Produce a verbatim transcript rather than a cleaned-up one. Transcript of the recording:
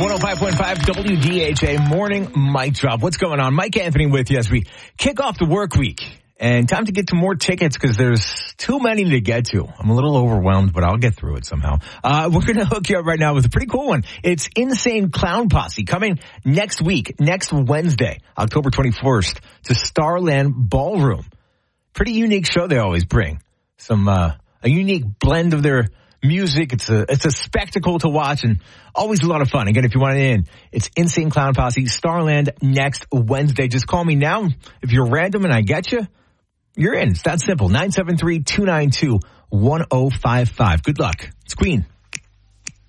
one oh five point five W D H A Morning Mic Drop. What's going on? Mike Anthony with you as we kick off the work week. And time to get to more tickets because there's too many to get to. I'm a little overwhelmed, but I'll get through it somehow. Uh, we're going to hook you up right now with a pretty cool one. It's Insane Clown Posse coming next week, next Wednesday, October twenty-first, to Starland Ballroom. Pretty unique show they always bring. Some, uh, a unique blend of their music. It's a, it's a spectacle to watch and always a lot of fun. Again, if you want it in, it's Insane Clown Posse, Starland next Wednesday. Just call me now. If you're random and I get you, you're in. It's that simple. nine seven three, two nine two, one oh five five. Good luck. It's Queen.